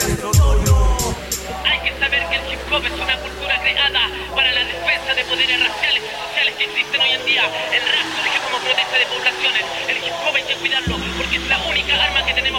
Hay que saber que el hip hop es una cultura creada para la defensa de poderes raciales y sociales que existen hoy en día. El rap surge como protesta de poblaciones